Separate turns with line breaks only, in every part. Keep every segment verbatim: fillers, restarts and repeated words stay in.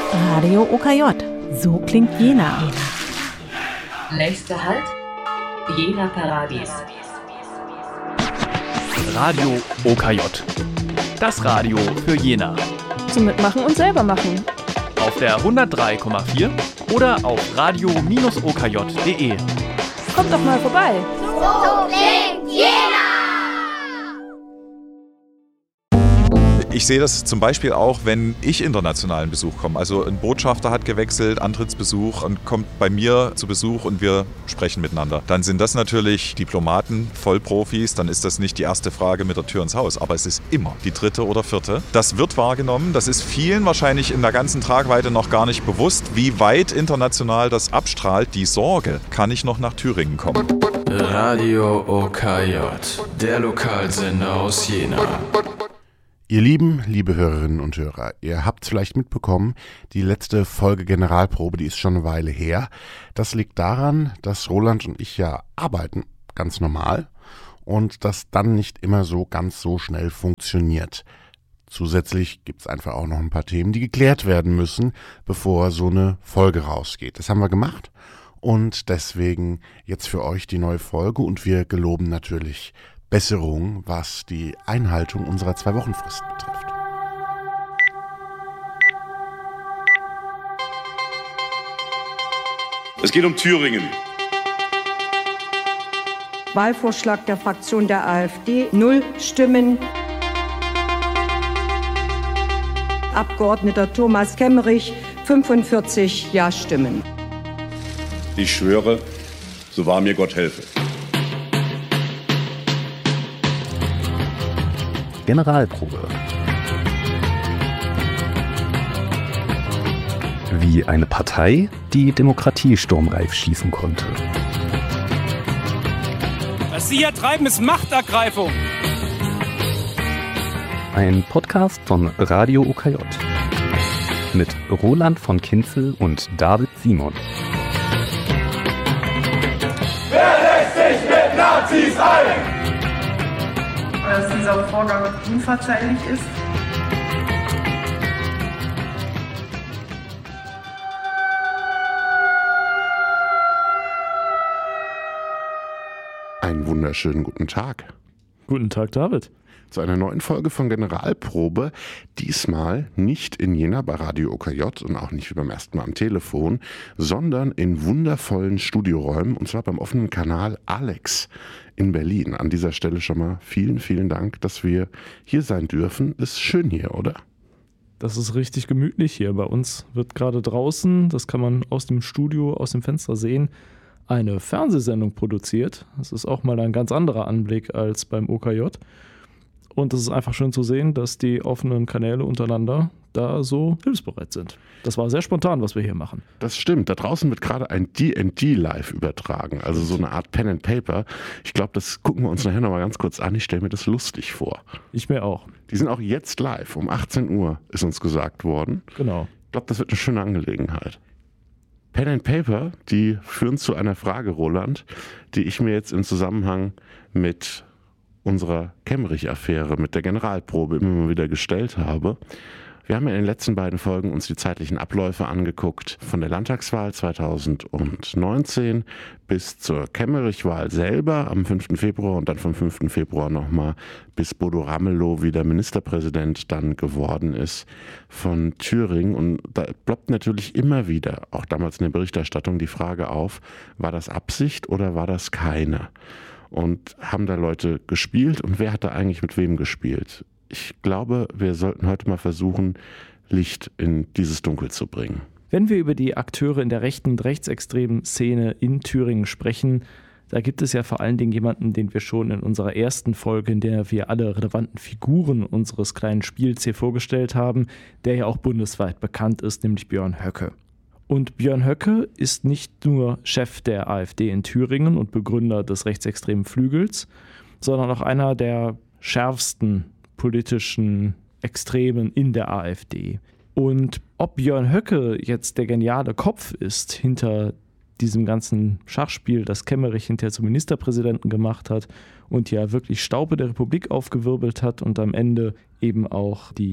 Radio O K J. So klingt Jena.
Nächster Halt, Jena Paradies.
Radio O K J. Das Radio für Jena.
Zum Mitmachen und selber machen.
Auf der hundertdrei Komma vier oder auf radio Bindestrich o k j punkt d e.
Kommt doch mal vorbei.
So klingt Jena!
Ich sehe das zum Beispiel auch, wenn ich internationalen Besuch komme. Also ein Botschafter hat gewechselt, Antrittsbesuch und kommt bei mir zu Besuch und wir sprechen miteinander. Dann sind das natürlich Diplomaten, Vollprofis, dann ist das nicht die erste Frage mit der Tür ins Haus, aber es ist immer die dritte oder vierte. Das wird wahrgenommen, das ist vielen wahrscheinlich in der ganzen Tragweite noch gar nicht bewusst, wie weit international das abstrahlt. Die Sorge, kann ich noch nach Thüringen kommen?
Radio O K J, der Lokalsender aus Jena.
Ihr Lieben, liebe Hörerinnen und Hörer, ihr habt es vielleicht mitbekommen, die letzte Folge Generalprobe, die ist schon eine Weile her. Das liegt daran, dass Roland und ich ja arbeiten, ganz normal, und das dann nicht immer so ganz so schnell funktioniert. Zusätzlich gibt es einfach auch noch ein paar Themen, die geklärt werden müssen, bevor so eine Folge rausgeht. Das haben wir gemacht und deswegen jetzt für euch die neue Folge und wir geloben natürlich Besserung, was die Einhaltung unserer Zwei-Wochen-Frist betrifft.
Es geht um Thüringen.
Wahlvorschlag der Fraktion der AfD, null Stimmen. Abgeordneter Thomas Kemmerich, fünfundvierzig Ja-Stimmen.
Ich schwöre, so wahr mir Gott helfe.
Generalprobe. Wie eine Partei die Demokratie sturmreif schießen konnte.
Was Sie hier treiben, ist Machtergreifung.
Ein Podcast von Radio O K J. Mit Roland von Kinzel und David Simon.
Wer lässt sich mit Nazis ein?
Dass dieser Vorgang unverzeihlich ist.
Einen wunderschönen guten Tag.
Guten Tag, David.
Zu einer neuen Folge von Generalprobe. Diesmal nicht in Jena bei Radio O K J und auch nicht wie beim ersten Mal am Telefon, sondern in wundervollen Studioräumen und zwar beim offenen Kanal Alex in Berlin. An dieser Stelle schon mal vielen, vielen Dank, dass wir hier sein dürfen. Ist schön hier, oder?
Das ist richtig gemütlich hier. Bei uns wird gerade draußen, das kann man aus dem Studio, aus dem Fenster sehen, eine Fernsehsendung produziert. Das ist auch mal ein ganz anderer Anblick als beim O K J. Und es ist einfach schön zu sehen, dass die offenen Kanäle untereinander da so hilfsbereit sind. Das war sehr spontan, was wir hier machen.
Das stimmt. Da draußen wird gerade ein D and D live übertragen, also so eine Art Pen and Paper. Ich glaube, das gucken wir uns nachher nochmal ganz kurz an. Ich stelle mir das lustig vor.
Ich mir auch.
Die sind auch jetzt live. Um achtzehn Uhr ist uns gesagt worden.
Genau.
Ich glaube, das wird eine schöne Angelegenheit. Pen and Paper, die führen zu einer Frage, Roland, die ich mir jetzt im Zusammenhang mit unserer Kemmerich-Affäre, mit der Generalprobe immer mal wieder gestellt habe. Wir haben ja in den letzten beiden Folgen uns die zeitlichen Abläufe angeguckt, von der Landtagswahl zweitausendneunzehn bis zur Kemmerich-Wahl selber am fünften Februar und dann vom fünften Februar nochmal bis Bodo Ramelow wieder Ministerpräsident dann geworden ist von Thüringen. Und da ploppt natürlich immer wieder, auch damals in der Berichterstattung, die Frage auf, war das Absicht oder war das keine? Und haben da Leute gespielt und wer hat da eigentlich mit wem gespielt? Ich glaube, wir sollten heute mal versuchen, Licht in dieses Dunkel zu bringen.
Wenn wir über die Akteure in der rechten und rechtsextremen Szene in Thüringen sprechen, da gibt es ja vor allen Dingen jemanden, den wir schon in unserer ersten Folge, in der wir alle relevanten Figuren unseres kleinen Spiels hier vorgestellt haben, der ja auch bundesweit bekannt ist, nämlich Björn Höcke. Und Björn Höcke ist nicht nur Chef der AfD in Thüringen und Begründer des rechtsextremen Flügels, sondern auch einer der schärfsten politischen Extremen in der AfD. Und ob Björn Höcke jetzt der geniale Kopf ist hinter diesem ganzen Schachspiel, das Kemmerich hinterher zum Ministerpräsidenten gemacht hat und ja wirklich Staub in der Republik aufgewirbelt hat und am Ende eben auch die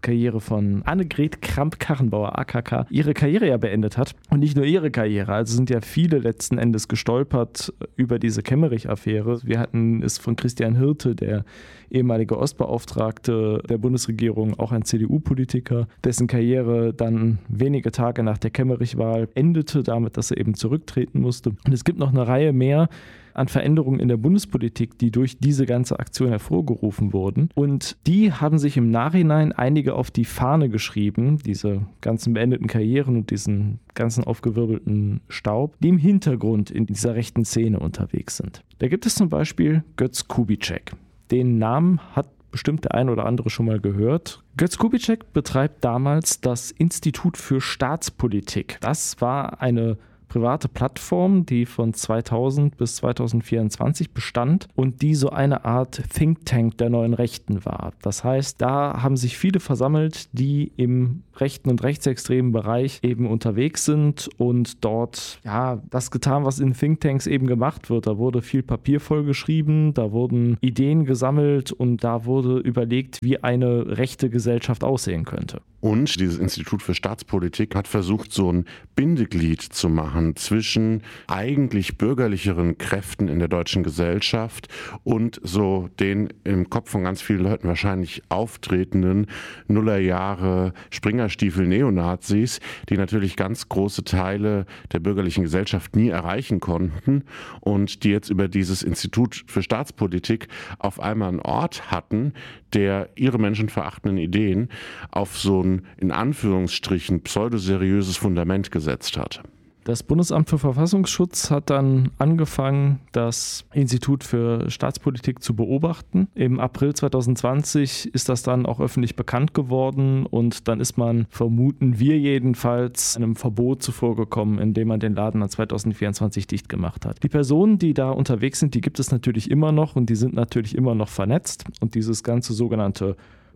Karriere von Annegret Kramp-Karrenbauer, A K K, ihre Karriere ja beendet hat. Und nicht nur ihre Karriere, also sind ja viele letzten Endes gestolpert über diese Kemmerich-Affäre. Wir hatten es von Christian Hirte, der ehemalige Ostbeauftragte der Bundesregierung, auch ein C D U-Politiker, dessen Karriere dann wenige Tage nach der Kemmerich-Wahl endete, damit, dass er eben zurücktreten musste. Und es gibt noch eine Reihe mehr an Veränderungen in der Bundespolitik, die durch diese ganze Aktion hervorgerufen wurden. Und die haben sich im Nachhinein einige auf die Fahne geschrieben, diese ganzen beendeten Karrieren und diesen ganzen aufgewirbelten Staub, die im Hintergrund in dieser rechten Szene unterwegs sind. Da gibt es zum Beispiel Götz Kubitschek. Den Namen hat bestimmt der ein oder andere schon mal gehört. Götz Kubitschek betreibt damals das Institut für Staatspolitik. Das war eine private Plattform, die von zweitausend bis zweitausendvierundzwanzig bestand und die so eine Art Think Tank der neuen Rechten war. Das heißt, da haben sich viele versammelt, die im rechten und rechtsextremen Bereich eben unterwegs sind und dort ja das getan, was in Thinktanks eben gemacht wird. Da wurde viel Papier vollgeschrieben, da wurden Ideen gesammelt und da wurde überlegt, wie eine rechte Gesellschaft aussehen könnte.
Und dieses Institut für Staatspolitik hat versucht, so ein Bindeglied zu machen zwischen eigentlich bürgerlicheren Kräften in der deutschen Gesellschaft und so den im Kopf von ganz vielen Leuten wahrscheinlich auftretenden Nullerjahre Springerstiefel-Neonazis, die natürlich ganz große Teile der bürgerlichen Gesellschaft nie erreichen konnten und die jetzt über dieses Institut für Staatspolitik auf einmal einen Ort hatten, der ihre menschenverachtenden Ideen auf so ein in Anführungsstrichen pseudoseriöses Fundament gesetzt hat.
Das Bundesamt für Verfassungsschutz hat dann angefangen, das Institut für Staatspolitik zu beobachten. Im April zweitausendzwanzig ist das dann auch öffentlich bekannt geworden und dann ist man, vermuten wir jedenfalls, einem Verbot zuvorgekommen, indem man den Laden dann zweitausendvierundzwanzig dicht gemacht hat. Die Personen, die da unterwegs sind, die gibt es natürlich immer noch und die sind natürlich immer noch vernetzt und dieses ganze sogenannte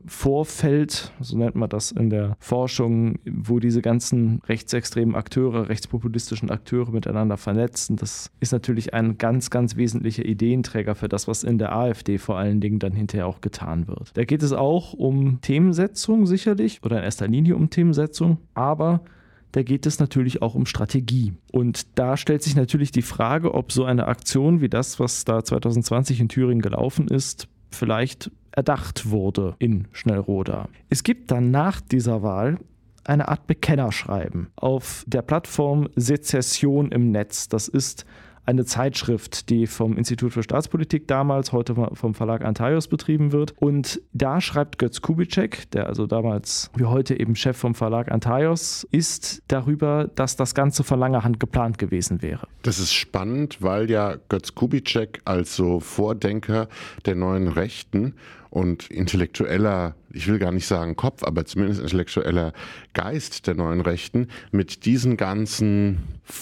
Vorfeld, so nennt man das in der Forschung, wo diese ganzen rechtsextremen Akteure, rechtspopulistischen Akteure miteinander vernetzen. Das ist natürlich ein ganz, ganz wesentlicher Ideenträger für das, was in der AfD vor allen Dingen dann hinterher auch getan wird. Da geht es auch um Themensetzung sicherlich oder in erster Linie um Themensetzung, aber da geht es natürlich auch um Strategie. Und da stellt sich natürlich die Frage, ob so eine Aktion wie das, was da zweitausendzwanzig in Thüringen gelaufen ist, vielleicht erdacht wurde in Schnellroda. Es gibt dann nach dieser Wahl eine Art Bekennerschreiben auf der Plattform Sezession im Netz. Das ist eine Zeitschrift, die vom Institut für Staatspolitik damals, heute vom Verlag Antaios betrieben wird. Und da schreibt Götz Kubitschek, der also damals wie heute eben Chef vom Verlag Antaios ist, darüber, dass das Ganze von langer Hand geplant gewesen wäre.
Das ist spannend, weil ja Götz Kubitschek als so Vordenker der neuen Rechten und intellektueller, ich will gar nicht sagen Kopf, aber zumindest intellektueller Geist der neuen Rechten mit diesen ganzen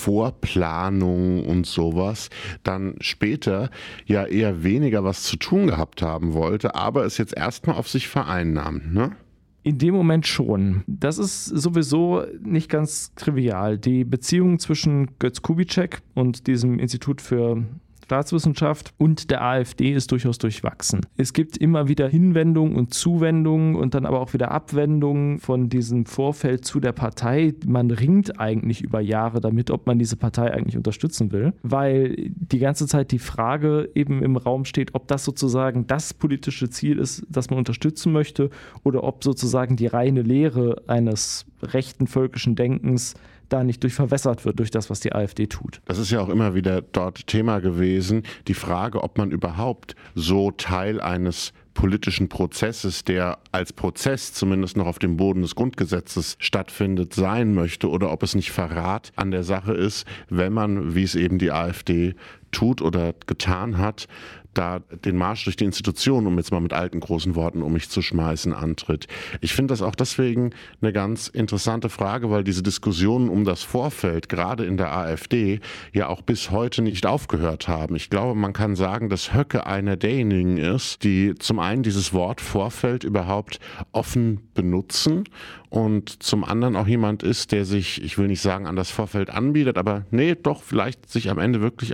Vorplanungen und sowas dann später ja eher weniger was zu tun gehabt haben wollte, aber es jetzt erstmal auf sich vereinnahmt, ne?
In dem Moment schon. Das ist sowieso nicht ganz trivial. Die Beziehung zwischen Götz Kubitschek und diesem Institut für Staatswissenschaft und der AfD ist durchaus durchwachsen. Es gibt immer wieder Hinwendungen und Zuwendungen und dann aber auch wieder Abwendungen von diesem Vorfeld zu der Partei. Man ringt eigentlich über Jahre damit, ob man diese Partei eigentlich unterstützen will, weil die ganze Zeit die Frage eben im Raum steht, ob das sozusagen das politische Ziel ist, das man unterstützen möchte oder ob sozusagen die reine Lehre eines rechten völkischen Denkens da nicht durch verwässert wird durch das, was die AfD tut.
Das ist ja auch immer wieder dort Thema gewesen, die Frage, ob man überhaupt so Teil eines politischen Prozesses, der als Prozess zumindest noch auf dem Boden des Grundgesetzes stattfindet, sein möchte oder ob es nicht Verrat an der Sache ist, wenn man, wie es eben die AfD tut oder getan hat, da den Marsch durch die Institutionen, um jetzt mal mit alten großen Worten um mich zu schmeißen, antritt. Ich finde das auch deswegen eine ganz interessante Frage, weil diese Diskussionen um das Vorfeld, gerade in der AfD, ja auch bis heute nicht aufgehört haben. Ich glaube, man kann sagen, dass Höcke einer derjenigen ist, die zum einen dieses Wort Vorfeld überhaupt offen benutzen und zum anderen auch jemand ist, der sich, ich will nicht sagen, an das Vorfeld anbietet, aber nee, doch vielleicht sich am Ende wirklich auch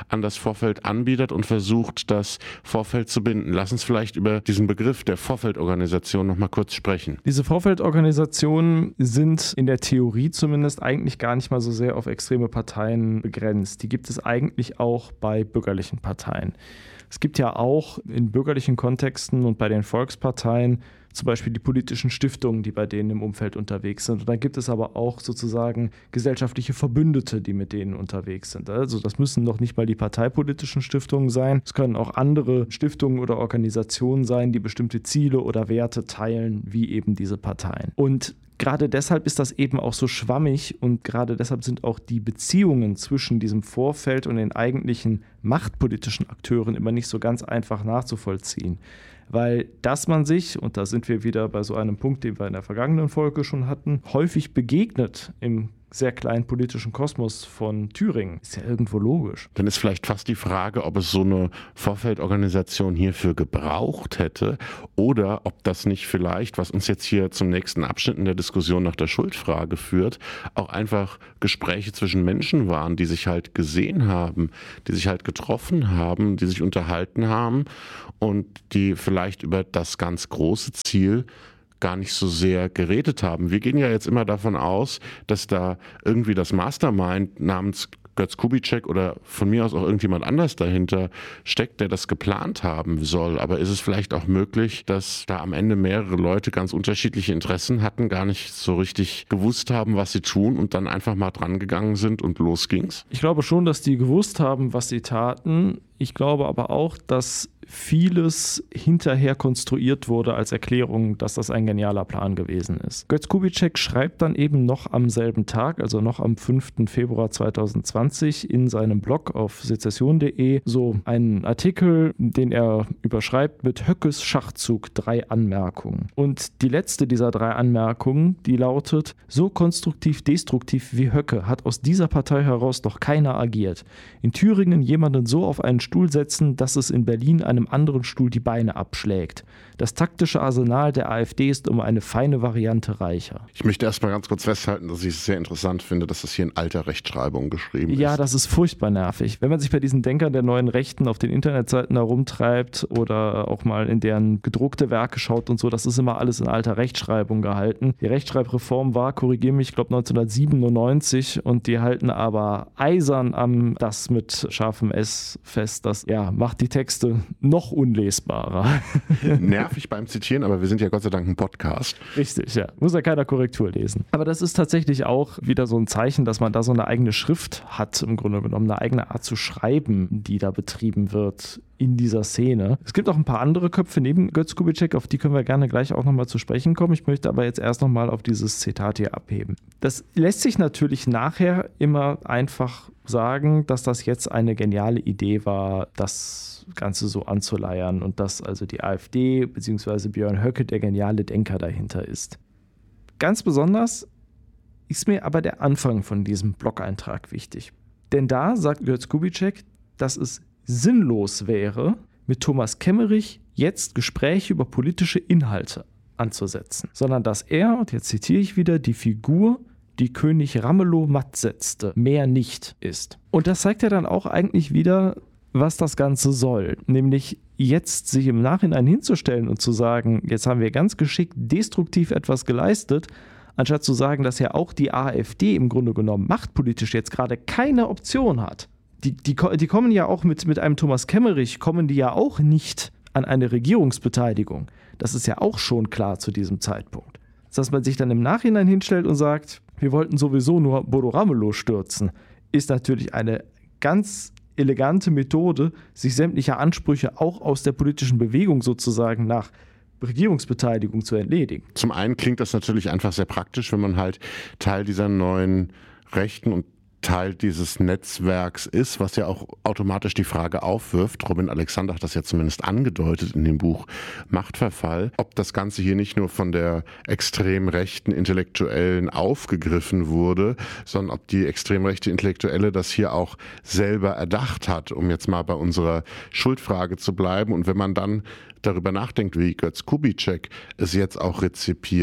an das Vorfeld anbietet und versucht, das Vorfeld zu binden. Lass uns vielleicht über diesen Begriff der Vorfeldorganisation noch mal kurz sprechen.
Diese Vorfeldorganisationen sind in der Theorie zumindest eigentlich gar nicht mal so sehr auf extreme Parteien begrenzt. Die gibt es eigentlich auch bei bürgerlichen Parteien. Es gibt ja auch in bürgerlichen Kontexten und bei den Volksparteien zum Beispiel die politischen Stiftungen, die bei denen im Umfeld unterwegs sind. Und dann gibt es aber auch sozusagen gesellschaftliche Verbündete, die mit denen unterwegs sind. Also das müssen noch nicht mal die parteipolitischen Stiftungen sein. Es können auch andere Stiftungen oder Organisationen sein, die bestimmte Ziele oder Werte teilen, wie eben diese Parteien. Und gerade deshalb ist das eben auch so schwammig und gerade deshalb sind auch die Beziehungen zwischen diesem Vorfeld und den eigentlichen machtpolitischen Akteuren immer nicht so ganz einfach nachzuvollziehen. Weil dass man sich, und da sind wir wieder bei so einem Punkt, den wir in der vergangenen Folge schon hatten, häufig begegnet im sehr kleinen politischen Kosmos von Thüringen, ist ja irgendwo logisch.
Dann ist vielleicht fast die Frage, ob es so eine Vorfeldorganisation hierfür gebraucht hätte oder ob das nicht vielleicht, was uns jetzt hier zum nächsten Abschnitt in der Diskussion nach der Schuldfrage führt, auch einfach Gespräche zwischen Menschen waren, die sich halt gesehen haben, die sich halt getroffen haben, die sich unterhalten haben und die vielleicht über das ganz große Ziel gar nicht so sehr geredet haben. Wir gehen ja jetzt immer davon aus, dass da irgendwie das Mastermind namens Götz Kubitschek oder von mir aus auch irgendjemand anders dahinter steckt, der das geplant haben soll. Aber ist es vielleicht auch möglich, dass da am Ende mehrere Leute ganz unterschiedliche Interessen hatten, gar nicht so richtig gewusst haben, was sie tun und dann einfach mal dran gegangen sind und los ging's?
Ich glaube schon, dass die gewusst haben, was sie taten. Ich glaube aber auch, dass vieles hinterher konstruiert wurde als Erklärung, dass das ein genialer Plan gewesen ist. Götz Kubitschek schreibt dann eben noch am selben Tag, also noch am fünften Februar zweitausendzwanzig in seinem Blog auf sezession punkt de so einen Artikel, den er überschreibt mit Höckes Schachzug, drei Anmerkungen. Und die letzte dieser drei Anmerkungen, die lautet: So konstruktiv destruktiv wie Höcke hat aus dieser Partei heraus noch keiner agiert. In Thüringen jemanden so auf einen Stuhl setzen, dass es in Berlin einem anderen Stuhl die Beine abschlägt. Das taktische Arsenal der AfD ist um eine feine Variante reicher.
Ich möchte erst mal ganz kurz festhalten, dass ich es sehr interessant finde, dass das hier in alter Rechtschreibung geschrieben ist.
Ja, das ist furchtbar nervig. Wenn man sich bei diesen Denkern der neuen Rechten auf den Internetseiten herumtreibt oder auch mal in deren gedruckte Werke schaut und so, das ist immer alles in alter Rechtschreibung gehalten. Die Rechtschreibreform war, korrigiere mich, ich glaube neunzehnhundertsiebenundneunzig und die halten aber eisern am das mit scharfem S fest. Das ja, macht die Texte noch unlesbarer.
Nervig beim Zitieren, aber wir sind ja Gott sei Dank ein Podcast.
Richtig, ja. Muss ja keiner Korrektur lesen. Aber das ist tatsächlich auch wieder so ein Zeichen, dass man da so eine eigene Schrift hat, im Grunde genommen, eine eigene Art zu schreiben, die da betrieben wird in dieser Szene. Es gibt auch ein paar andere Köpfe neben Götz Kubitschek, auf die können wir gerne gleich auch nochmal zu sprechen kommen. Ich möchte aber jetzt erst nochmal auf dieses Zitat hier abheben. Das lässt sich natürlich nachher immer einfach sagen, dass das jetzt eine geniale Idee war, das Ganze so anzuleiern und dass also die AfD bzw. Björn Höcke der geniale Denker dahinter ist. Ganz besonders ist mir aber der Anfang von diesem Blog-Eintrag wichtig. Denn da sagt Götz Kubitschek, dass es sinnlos wäre, mit Thomas Kemmerich jetzt Gespräche über politische Inhalte anzusetzen, sondern dass er, und jetzt zitiere ich wieder, die Figur, die König Ramelow matt setzte, mehr nicht ist. Und das zeigt ja dann auch eigentlich wieder, was das Ganze soll, nämlich jetzt sich im Nachhinein hinzustellen und zu sagen, jetzt haben wir ganz geschickt destruktiv etwas geleistet, anstatt zu sagen, dass ja auch die AfD im Grunde genommen machtpolitisch jetzt gerade keine Option hat. Die, die, die kommen ja auch mit, mit einem Thomas Kemmerich, kommen die ja auch nicht an eine Regierungsbeteiligung. Das ist ja auch schon klar zu diesem Zeitpunkt. Dass man sich dann im Nachhinein hinstellt und sagt, wir wollten sowieso nur Bodo Ramelow stürzen, ist natürlich eine ganz elegante Methode, sich sämtlicher Ansprüche auch aus der politischen Bewegung sozusagen nach Regierungsbeteiligung zu entledigen.
Zum einen klingt das natürlich einfach sehr praktisch, wenn man halt Teil dieser neuen Rechten und Teil dieses Netzwerks ist, was ja auch automatisch die Frage aufwirft, Robin Alexander hat das ja zumindest angedeutet in dem Buch Machtverfall, ob das Ganze hier nicht nur von der extrem rechten Intellektuellen aufgegriffen wurde, sondern ob die extrem rechte Intellektuelle das hier auch selber erdacht hat, um jetzt mal bei unserer Schuldfrage zu bleiben. Und wenn man dann darüber nachdenkt, wie Götz Kubitschek es jetzt auch rezipiert,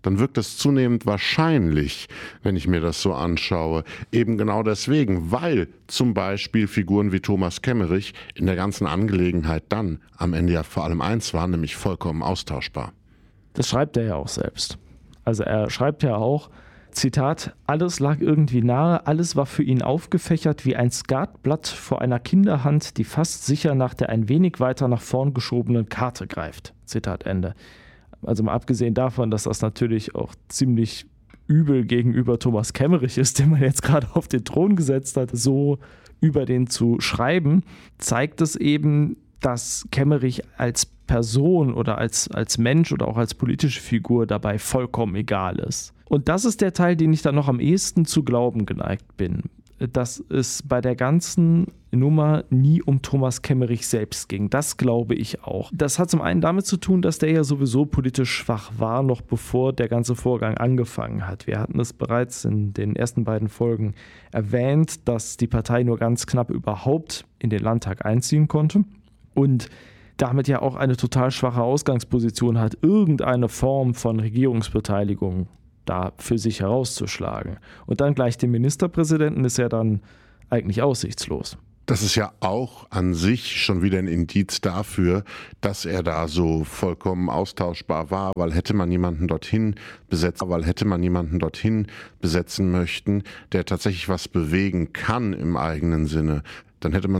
dann wirkt es zunehmend wahrscheinlich, wenn ich mir das so anschaue. Eben genau deswegen, weil zum Beispiel Figuren wie Thomas Kemmerich in der ganzen Angelegenheit dann am Ende ja vor allem eins waren, nämlich vollkommen austauschbar.
Das schreibt er ja auch selbst. Also er schreibt ja auch, Zitat, alles lag irgendwie nahe, alles war für ihn aufgefächert wie ein Skatblatt vor einer Kinderhand, die fast sicher nach der ein wenig weiter nach vorn geschobenen Karte greift. Zitat Ende. Also mal abgesehen davon, dass das natürlich auch ziemlich übel gegenüber Thomas Kemmerich ist, den man jetzt gerade auf den Thron gesetzt hat, so über den zu schreiben, zeigt es eben, dass Kemmerich als Person oder als, als Mensch oder auch als politische Figur dabei vollkommen egal ist. Und das ist der Teil, den ich dann noch am ehesten zu glauben geneigt bin, dass es bei der ganzen Nummer nie um Thomas Kemmerich selbst ging. Das glaube ich auch. Das hat zum einen damit zu tun, dass der ja sowieso politisch schwach war, noch bevor der ganze Vorgang angefangen hat. Wir hatten es bereits in den ersten beiden Folgen erwähnt, dass die Partei nur ganz knapp überhaupt in den Landtag einziehen konnte und damit ja auch eine total schwache Ausgangsposition hat, irgendeine Form von Regierungsbeteiligung da für sich herauszuschlagen. Und dann gleich den Ministerpräsidenten ist ja dann eigentlich aussichtslos.
Das ist ja auch an sich schon wieder ein Indiz dafür, dass er da so vollkommen austauschbar war, weil hätte man jemanden dorthin besetzt, weil hätte man jemanden dorthin besetzen möchten, der tatsächlich was bewegen kann im eigenen Sinne, dann hätte man